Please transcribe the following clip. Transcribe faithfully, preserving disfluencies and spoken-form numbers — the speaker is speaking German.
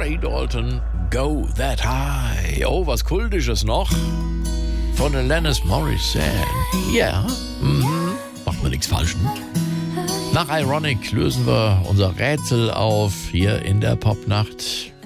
Ray Dalton, Go That High. Oh, was Kultisches noch von Alanis Morissette. Ja, yeah. mhm. Macht man nichts falsch. Ne? Nach Ironic lösen wir unser Rätsel auf hier in der Popnacht.